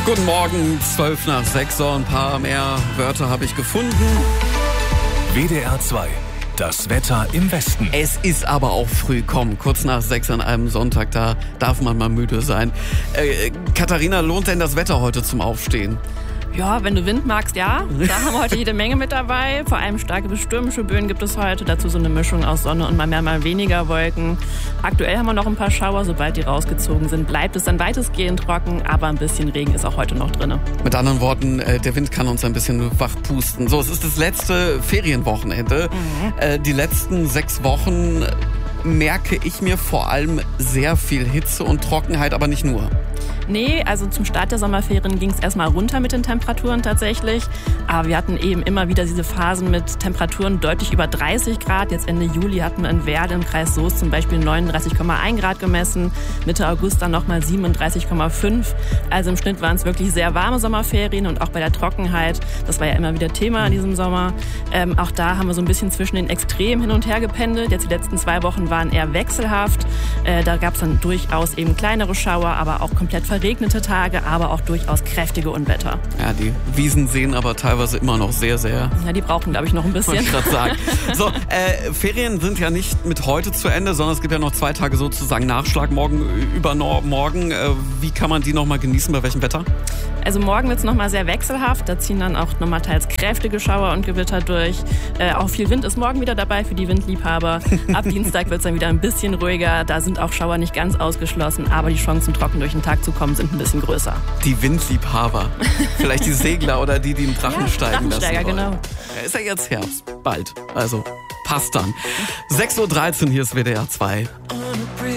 Guten Morgen, 5:12, so ein paar mehr Wörter habe ich gefunden. WDR 2, das Wetter im Westen. Es ist aber auch früh, komm, kurz nach 6 an einem Sonntag, da darf man mal müde sein. Katharina, lohnt denn das Wetter heute zum Aufstehen? Ja, wenn du Wind magst, ja. Da haben wir heute jede Menge mit dabei. Vor allem starke bis stürmische Böen gibt es heute. Dazu so eine Mischung aus Sonne und mal mehr, mal weniger Wolken. Aktuell haben wir noch ein paar Schauer. Sobald die rausgezogen sind, bleibt es dann weitestgehend trocken. Aber ein bisschen Regen ist auch heute noch drin. Mit anderen Worten, der Wind kann uns ein bisschen wachpusten. So, es ist das letzte Ferienwochenende. Die letzten 6 Wochen merke ich mir vor allem sehr viel Hitze und Trockenheit, aber nicht nur. Nee, also zum Start der Sommerferien ging es erstmal runter mit den Temperaturen tatsächlich. Aber wir hatten eben immer wieder diese Phasen mit Temperaturen deutlich über 30 Grad. Jetzt Ende Juli hatten wir in Werl im Kreis Soest zum Beispiel 39,1 Grad gemessen. Mitte August dann nochmal 37,5. Also im Schnitt waren es wirklich sehr warme Sommerferien und auch bei der Trockenheit. Das war ja immer wieder Thema in diesem Sommer. Auch da haben wir so ein bisschen zwischen den Extremen hin und her gependelt. Jetzt die letzten 2 Wochen waren eher wechselhaft. Da gab es dann durchaus eben kleinere Schauer, aber auch komplett verregnete Tage, aber auch durchaus kräftige Unwetter. Ja, die Wiesen sehen aber teilweise immer noch sehr, sehr... Ja, die brauchen, glaube ich, noch ein bisschen. Wollte ich gerade sagen. So, Ferien sind ja nicht mit heute zu Ende, sondern es gibt ja noch 2 Tage sozusagen Nachschlag, morgen, übermorgen. Wie kann man die nochmal genießen, bei welchem Wetter? Also morgen wird es nochmal sehr wechselhaft. Da ziehen dann auch nochmal teils kräftige Schauer und Gewitter durch. Auch viel Wind ist morgen wieder dabei für die Windliebhaber. Ab Dienstag wird es dann wieder ein bisschen ruhiger. Da sind auch Schauer nicht ganz ausgeschlossen, aber die Chancen, trocken durch den Tag zu kommen, sind ein bisschen größer. Die Windliebhaber. Vielleicht die Segler oder die im Drachen steigen lassen wollen. Genau. Ja, ist ja jetzt Herbst. Bald. Also passt dann. 6:13 Uhr, hier ist WDR 2.